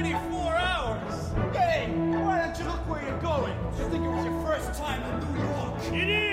24 hours. Hey, why don't you look where you're going? You think it was your first time in New York? It is!